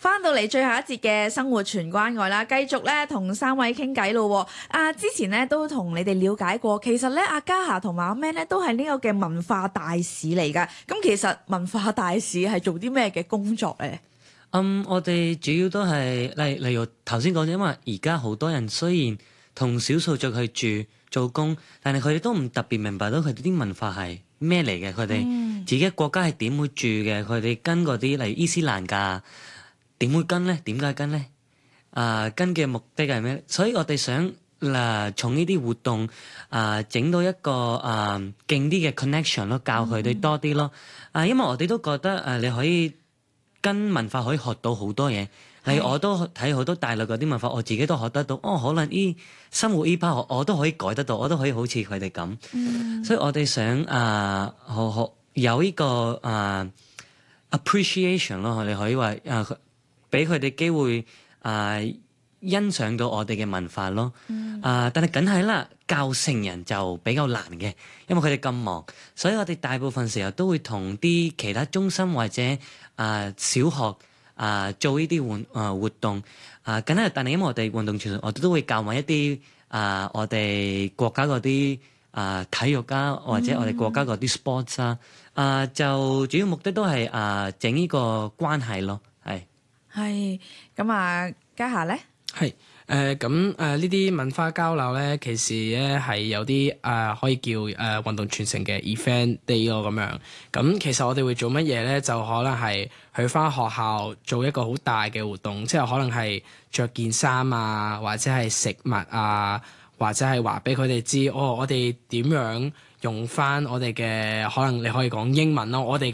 翻到嚟最後一節嘅生活全關愛啦，繼續咧同三位傾偈咯。之前咧都同你哋了解過，其實咧阿嘉霞同埋阿 Man 咧都係呢個嘅文化大使嚟㗎。咁其實文化大使係做啲咩嘅工作咧？ 我哋主要都係例如頭先講咗，因為而家好多人雖然同少數族去住做工，但係佢哋都唔特別明白到佢哋啲文化係咩嚟嘅，佢哋自己國家係點會住嘅，佢哋跟嗰啲例如伊斯蘭教點會跟咧？點解跟咧？跟嘅目的係咩？所以我哋想從呢啲活動整到一個勁啲嘅 connection 咯，教佢哋多啲咯。因為我哋都覺得你可以跟文化可以學到好多嘢。例如我都睇好多大陸嗰啲文化，我自己都學得到。可能生活呢 part 我都可以改得到，我都可以好似佢哋咁。所以我哋想學有呢個appreciation 咯，我哋可以話俾佢哋機會欣賞到我哋嘅文化咯。但係梗係啦，教成人就比較難嘅，因為佢哋咁忙，所以我哋大部分時候都會同啲其他中心或者小學做呢啲活動。梗係，但係因為我哋運動傳承，我哋都會教埋一啲我哋國家嗰啲體育或者我哋國家嗰啲 sports 就主要目的都係整呢個關係咯。 係咁嘉霞咧？ 係咁呢啲文化交流咧，其實咧係有啲可以叫運動傳承嘅 event day 咯咁樣。咁其實我哋會做乜嘢咧？就可能係去返學校做一個好大嘅活動，即係可能係着件衫或者係食物或者係話俾佢哋知，我哋點樣用返我哋嘅可能你可以講英文咯，我哋